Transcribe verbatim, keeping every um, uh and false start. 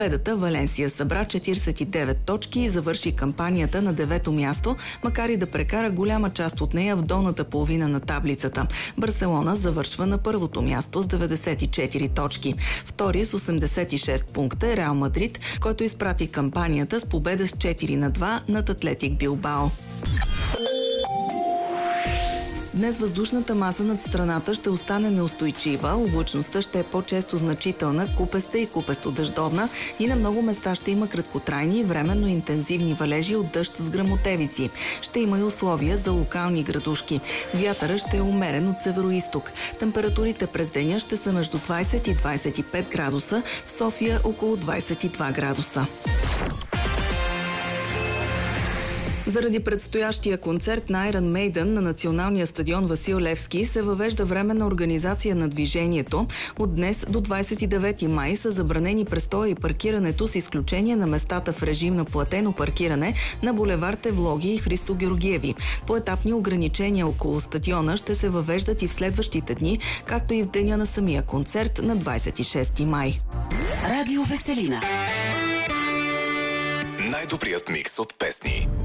Победата Валенсия събра четиридесет и девет точки и завърши кампанията на девето място, макар и да прекара голяма част от нея в долната половина на таблицата. Барселона завършва на първото място с деветдесет и четири точки. Втори с осемдесет и шест пункта е Реал Мадрид, който изпрати кампанията с победа с четири на два над Атлетик Билбао. Днес въздушната маса над страната ще остане неустойчива, облачността ще е по-често значителна, купеста и купесто-дъждовна и на много места ще има краткотрайни и временно интензивни валежи от дъжд с гръмотевици. Ще има и условия за локални градушки. Вятъра ще е умерен от североизток. Температурите през деня ще са между двадесет и двадесет и пет градуса, в София около двадесет и два градуса. Заради предстоящия концерт на Iron Maiden на националния стадион Васил Левски се въвежда временна организация на движението. От днес до двадесет и девети май са забранени престоя и паркирането с изключение на местата в режим на платено паркиране на булевард Евлоги и Христо Георгиеви. Поетапни ограничения около стадиона ще се въвеждат и в следващите дни, както и в деня на самия концерт на двадесет и шести май. Радио Веселина. Най-добрият микс от песни.